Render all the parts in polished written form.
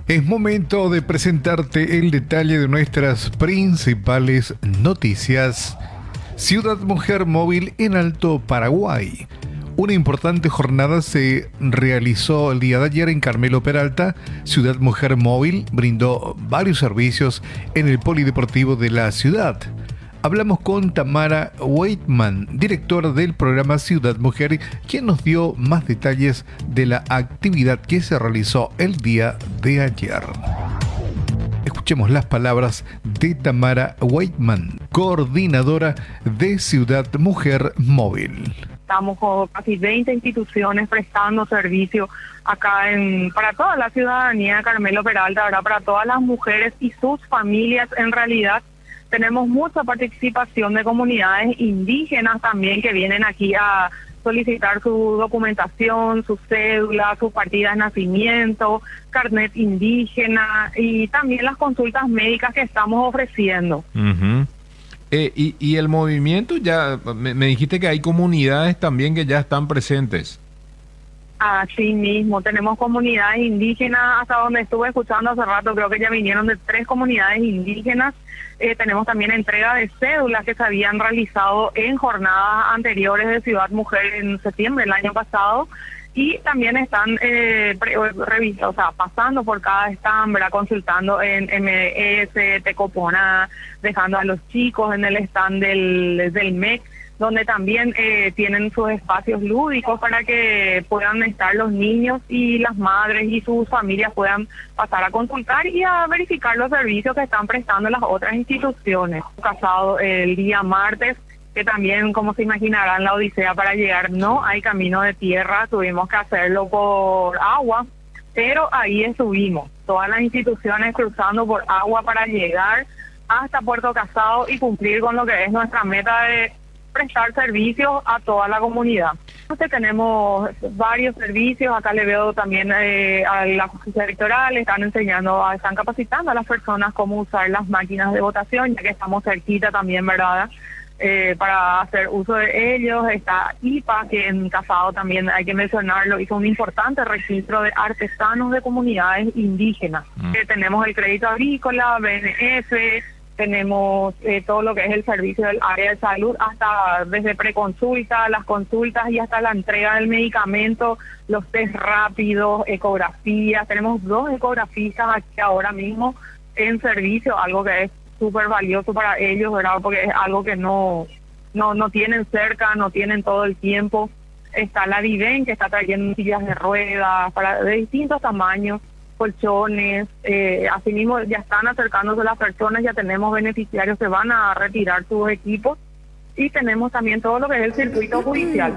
Es momento de presentarte el detalle de nuestras principales noticias. Ciudad Mujer Móvil en Alto Paraguay. Una importante jornada se realizó el día de ayer en Carmelo Peralta. Ciudad Mujer Móvil brindó varios servicios en el polideportivo de la ciudad. Hablamos con Tamara Weitman, directora del programa Ciudad Mujer, quien nos dio más detalles de la actividad que se realizó el día de ayer. Escuchemos las palabras de Tamara Weitman, coordinadora de Ciudad Mujer Móvil. Estamos con casi 20 instituciones prestando servicio acá para toda la ciudadanía de Carmelo Peralta, ¿verdad? Para todas las mujeres y sus familias. En realidad tenemos mucha participación de comunidades indígenas también que vienen aquí a solicitar su documentación, su cédula, su partida de nacimiento, carnet indígena y también las consultas médicas que estamos ofreciendo. Uh-huh. Y el movimiento, ya me dijiste que hay comunidades también que ya están presentes. Así mismo, tenemos comunidades indígenas, hasta donde estuve escuchando hace rato, creo que ya vinieron de 3 comunidades indígenas. Tenemos también entrega de cédulas que se habían realizado en jornadas anteriores de Ciudad Mujer en septiembre del año pasado. Y también están pasando por cada stand, ¿verdad? Consultando en MS, Tecopona, dejando a los chicos en el stand del MEC, donde también tienen sus espacios lúdicos para que puedan estar los niños y las madres y sus familias puedan pasar a consultar y a verificar los servicios que están prestando las otras instituciones. Casado el día martes, que también, como se imaginarán, la odisea para llegar no hay camino de tierra, tuvimos que hacerlo por agua, pero ahí estuvimos, todas las instituciones cruzando por agua para llegar hasta Puerto Casado y cumplir con lo que es nuestra meta de prestar servicios a toda la comunidad. Entonces tenemos varios servicios, acá le veo también a la justicia electoral, están capacitando a las personas cómo usar las máquinas de votación, ya que estamos cerquita también, ¿verdad? Para hacer uso de ellos. Está IPA, que en Casado también hay que mencionarlo, hizo un importante registro de artesanos de comunidades indígenas. Tenemos el crédito agrícola, BNF, tenemos todo lo que es el servicio del área de salud, hasta desde preconsulta, las consultas y hasta la entrega del medicamento, los test rápidos, ecografías. Tenemos 2 ecografistas aquí ahora mismo en servicio, algo que es súper valioso para ellos, ¿verdad? Porque es algo que no tienen cerca, no tienen todo el tiempo. Está la Viven, que está trayendo sillas de ruedas de distintos tamaños, colchones. Asimismo, ya están acercándose las personas, ya tenemos beneficiarios que van a retirar sus equipos y tenemos también todo lo que es el circuito judicial.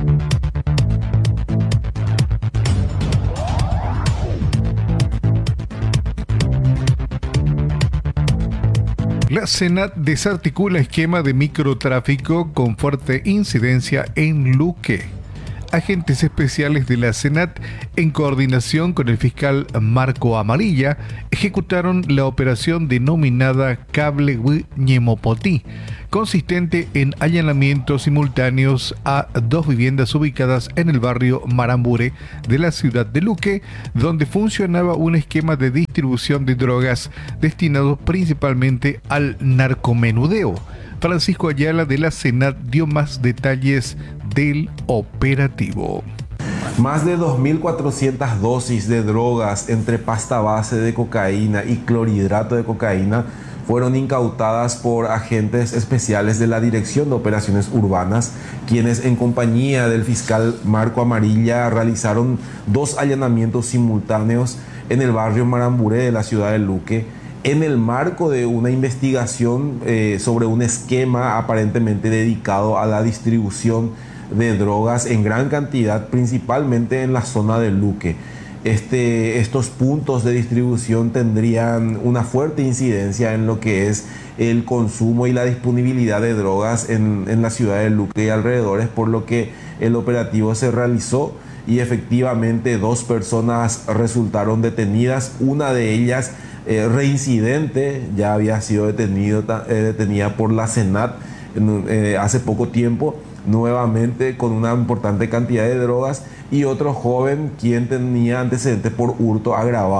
La Senat desarticula esquema de microtráfico con fuerte incidencia en Luque. Agentes especiales de la Senat, en coordinación con el fiscal Marco Amarilla, ejecutaron la operación denominada Cable Ñemopotí, consistente en allanamientos simultáneos a 2 viviendas ubicadas en el barrio Marambure de la ciudad de Luque, donde funcionaba un esquema de distribución de drogas destinado principalmente al narcomenudeo. Francisco Ayala de la Senat dio más detalles del operativo. Más de 2.400 dosis de drogas entre pasta base de cocaína y clorhidrato de cocaína fueron incautadas por agentes especiales de la Dirección de Operaciones Urbanas, quienes en compañía del fiscal Marco Amarilla realizaron 2 allanamientos simultáneos en el barrio Marambure de la ciudad de Luque, en el marco de una investigación sobre un esquema aparentemente dedicado a la distribución de drogas en gran cantidad, principalmente en la zona de Luque. Estos puntos de distribución tendrían una fuerte incidencia en lo que es el consumo y la disponibilidad de drogas en la ciudad de Luque y alrededores, por lo que el operativo se realizó y efectivamente 2 personas resultaron detenidas. Una de ellas reincidente, ya había sido detenida por la Senat hace poco tiempo, nuevamente con una importante cantidad de drogas, y otro joven quien tenía antecedentes por hurto agravado.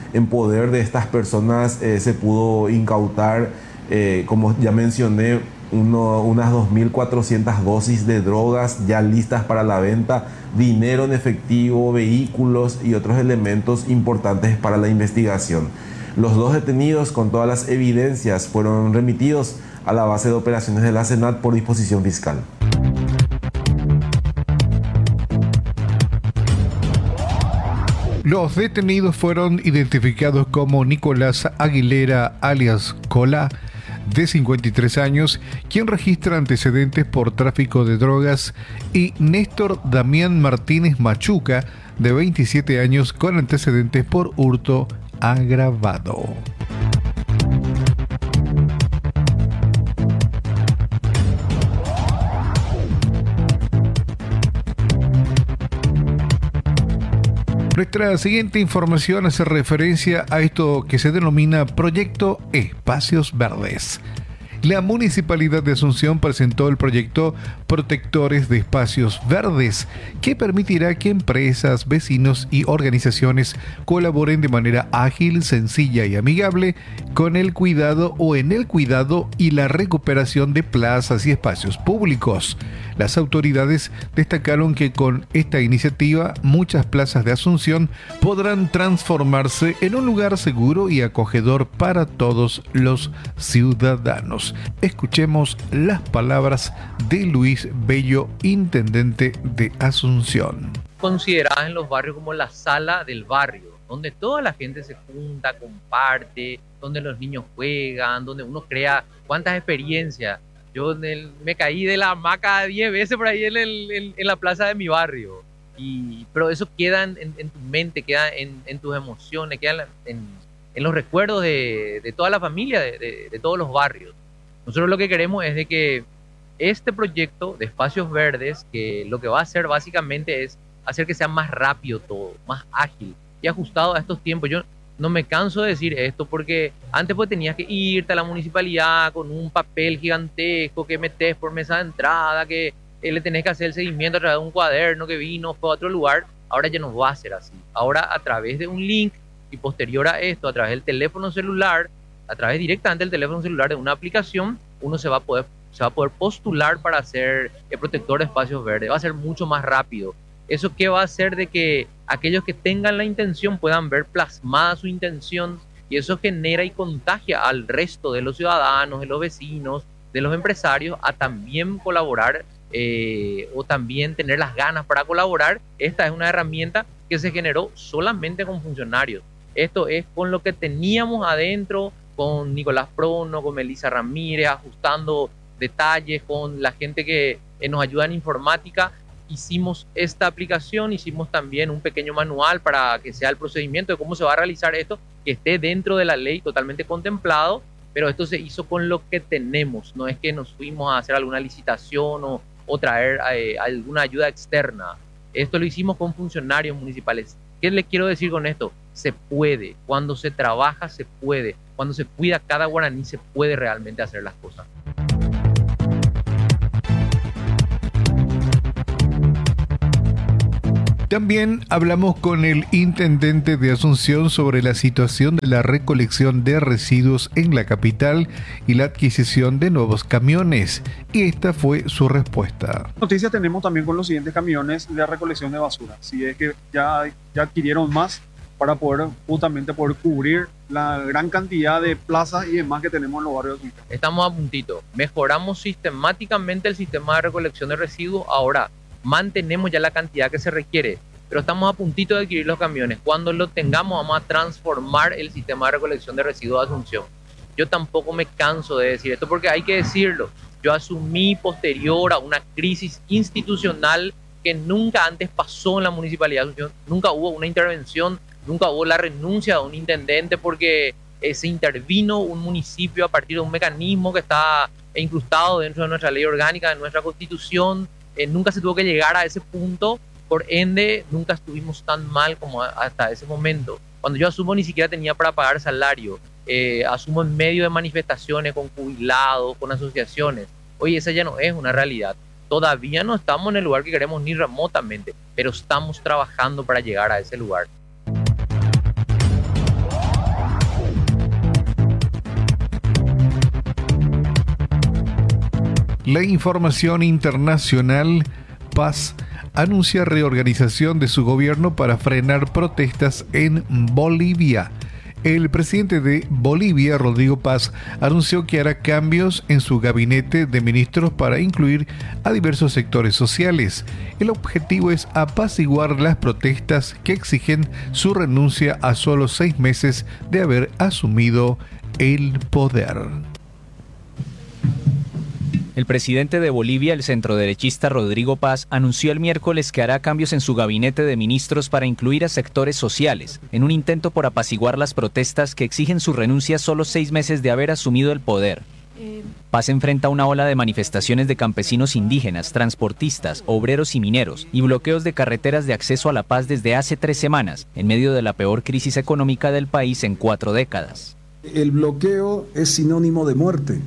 En poder de estas personas se pudo incautar, como ya mencioné, unas 2.400 dosis de drogas ya listas para la venta, dinero en efectivo, vehículos y otros elementos importantes para la investigación. Los 2 detenidos con todas las evidencias fueron remitidos a la base de operaciones de la SENAT por disposición fiscal. Los detenidos fueron identificados como Nicolás Aguilera, alias Cola, de 53 años, quien registra antecedentes por tráfico de drogas, y Néstor Damián Martínez Machuca, de 27 años, con antecedentes por hurto agravado. Nuestra siguiente información hace referencia a esto que se denomina Proyecto Espacios Verdes. La Municipalidad de Asunción presentó el proyecto Protectores de Espacios Verdes, que permitirá que empresas, vecinos y organizaciones colaboren de manera ágil, sencilla y amigable con el cuidado o en el cuidado y la recuperación de plazas y espacios públicos. Las autoridades destacaron que con esta iniciativa muchas plazas de Asunción podrán transformarse en un lugar seguro y acogedor para todos los ciudadanos. Escuchemos las palabras de Luis Bello, intendente de Asunción. Consideradas en los barrios como la sala del barrio, donde toda la gente se junta, comparte, donde los niños juegan, donde uno crea cuántas experiencias. Yo me caí de la hamaca 10 veces por ahí en la plaza de mi barrio. Pero eso queda en tu mente, queda en tus emociones, queda en los recuerdos de toda la familia, de todos los barrios. Nosotros lo que queremos es de que este proyecto de espacios verdes, que lo que va a hacer básicamente es hacer que sea más rápido todo, más ágil y ajustado a estos tiempos. Yo no me canso de decir esto porque antes pues tenías que irte a la municipalidad con un papel gigantesco que metes por mesa de entrada, que le tenés que hacer el seguimiento a través de un cuaderno que vino, fue a otro lugar. Ahora ya no va a ser así. Ahora a través de un link y posterior a esto, a través del teléfono celular, a través directamente del teléfono celular de una aplicación, uno se va a poder postular para ser el protector de espacios verdes. Va a ser mucho más rápido. ¿Eso qué va a hacer? De que aquellos que tengan la intención puedan ver plasmada su intención, y eso genera y contagia al resto de los ciudadanos, de los vecinos, de los empresarios a también colaborar o también tener las ganas para colaborar. Esta es una herramienta que se generó solamente con funcionarios. Esto es con lo que teníamos adentro, con Nicolás Prono, con Melissa Ramírez, ajustando detalles, con la gente que nos ayuda en informática. Hicimos esta aplicación, hicimos también un pequeño manual para que sea el procedimiento de cómo se va a realizar esto, que esté dentro de la ley totalmente contemplado, pero esto se hizo con lo que tenemos. No es que nos fuimos a hacer alguna licitación o traer alguna ayuda externa. Esto lo hicimos con funcionarios municipales. ¿Qué les quiero decir con esto? Se puede. Cuando se trabaja, se puede. Cuando se cuida cada guaraní, se puede realmente hacer las cosas. También hablamos con el intendente de Asunción sobre la situación de la recolección de residuos en la capital y la adquisición de nuevos camiones, y esta fue su respuesta. Noticias tenemos también con los siguientes camiones de recolección de basura. Si es que ya adquirieron más para poder justamente poder cubrir la gran cantidad de plazas y demás que tenemos en los barrios de Asunción. Estamos a puntito. Mejoramos sistemáticamente el sistema de recolección de residuos. Ahora mantenemos ya la cantidad que se requiere, pero estamos a puntito de adquirir los camiones. Cuando lo tengamos, vamos a transformar el sistema de recolección de residuos de Asunción. Yo tampoco me canso de decir esto porque hay que decirlo. Yo asumí posterior a una crisis institucional que nunca antes pasó en la Municipalidad de Asunción. Nunca hubo una intervención, nunca hubo la renuncia de un intendente porque se intervino un municipio a partir de un mecanismo que está incrustado dentro de nuestra ley orgánica, de nuestra Constitución. Nunca se tuvo que llegar a ese punto, por ende nunca estuvimos tan mal como hasta ese momento. Cuando yo asumo ni siquiera tenía para pagar salario, asumo en medio de manifestaciones con jubilados, con asociaciones. Hoy esa ya no es una realidad. Todavía no estamos en el lugar que queremos ni remotamente, pero estamos trabajando para llegar a ese lugar. La información internacional. Paz anuncia reorganización de su gobierno para frenar protestas en Bolivia. El presidente de Bolivia, Rodrigo Paz, anunció que hará cambios en su gabinete de ministros para incluir a diversos sectores sociales. El objetivo es apaciguar las protestas que exigen su renuncia a solo 6 meses de haber asumido el poder. El presidente de Bolivia, el centroderechista Rodrigo Paz, anunció el miércoles que hará cambios en su gabinete de ministros para incluir a sectores sociales, en un intento por apaciguar las protestas que exigen su renuncia solo 6 meses de haber asumido el poder. Paz enfrenta una ola de manifestaciones de campesinos indígenas, transportistas, obreros y mineros, y bloqueos de carreteras de acceso a la paz desde hace 3 semanas, en medio de la peor crisis económica del país en 4 décadas. El bloqueo es sinónimo de muerte.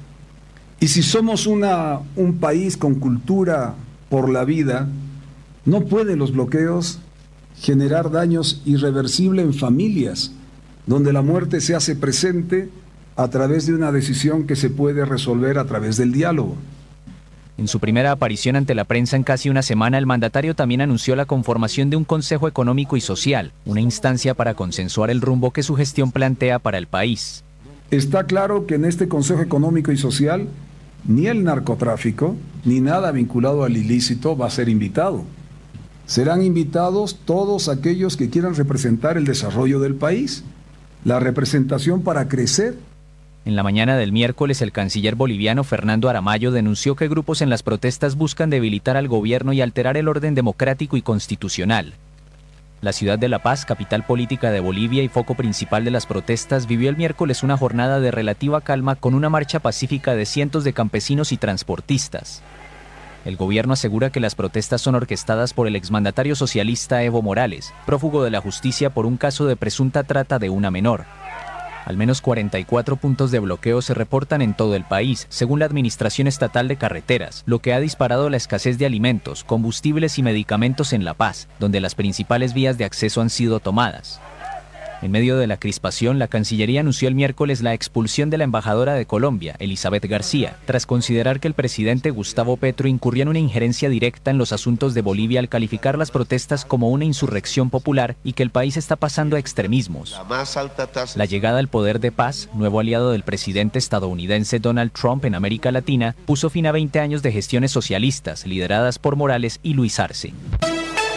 Y si somos un país con cultura por la vida, no pueden los bloqueos generar daños irreversibles en familias, donde la muerte se hace presente a través de una decisión que se puede resolver a través del diálogo. En su primera aparición ante la prensa en casi una semana, el mandatario también anunció la conformación de un Consejo Económico y Social, una instancia para consensuar el rumbo que su gestión plantea para el país. Está claro que en este Consejo Económico y Social ni el narcotráfico ni nada vinculado al ilícito va a ser invitado. Serán invitados todos aquellos que quieran representar el desarrollo del país, la representación para crecer. En la mañana del miércoles, el canciller boliviano Fernando Aramayo denunció que grupos en las protestas buscan debilitar al gobierno y alterar el orden democrático y constitucional. La ciudad de La Paz, capital política de Bolivia y foco principal de las protestas, vivió el miércoles una jornada de relativa calma con una marcha pacífica de cientos de campesinos y transportistas. El gobierno asegura que las protestas son orquestadas por el exmandatario socialista Evo Morales, prófugo de la justicia por un caso de presunta trata de una menor. Al menos 44 puntos de bloqueo se reportan en todo el país, según la Administración Estatal de Carreteras, lo que ha disparado la escasez de alimentos, combustibles y medicamentos en La Paz, donde las principales vías de acceso han sido tomadas. En medio de la crispación, la Cancillería anunció el miércoles la expulsión de la embajadora de Colombia, Elizabeth García, tras considerar que el presidente Gustavo Petro incurría en una injerencia directa en los asuntos de Bolivia al calificar las protestas como una insurrección popular y que el país está pasando a extremismos. La llegada al poder de Paz, nuevo aliado del presidente estadounidense Donald Trump en América Latina, puso fin a 20 años de gestiones socialistas lideradas por Morales y Luis Arce.